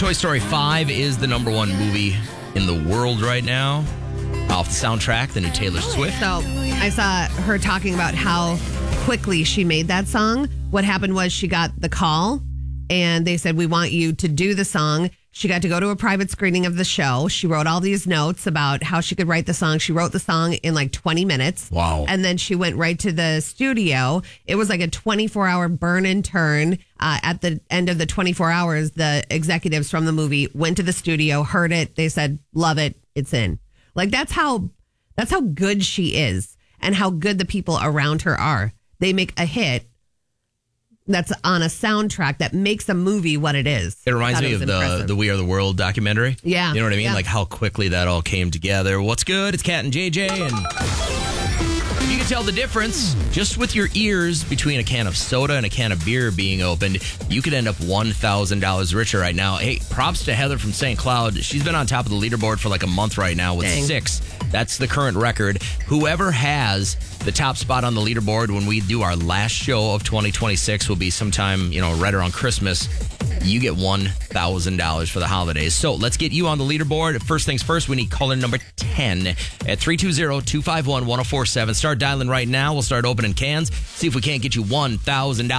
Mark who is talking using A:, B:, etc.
A: Toy Story 5 is the number one movie in the world right now. Off the soundtrack, the new Taylor Swift.
B: So I saw her talking about how quickly she made that song. What happened was she got the call and they said, we want you to do the song. She got to go to a private screening of the show. She wrote all these notes about how she could write the song. She wrote the song in like 20 minutes.
A: Wow.
B: And then she went right to the studio. It was like a 24-hour burn and turn. At the end of the 24 hours, the executives from the movie went to the studio, heard it. They said, love it. It's in. Like, that's how good she is and how good the people around her are. They make a hit that's on a soundtrack that makes a movie what it is.
A: It reminds me of the We Are the World documentary.
B: Yeah.
A: You know what I mean?
B: Yeah.
A: Like how quickly that all came together. What's good? It's Kat and JJ. And you can tell the difference just with your ears between a can of soda and a can of beer being opened. You could end up $1,000 richer right now. Hey, props to Heather from St. Cloud. She's been on top of the leaderboard for like a month right now with 6. That's the current record. Whoever has the top spot on the leaderboard when we do our last show of 2026 will be sometime, right around Christmas. You get $1,000 for the holidays. So let's get you on the leaderboard. First things first, we need caller number 10 at 320-251-1047. Start dialing right now. We'll start opening cans. See if we can't get you $1,000.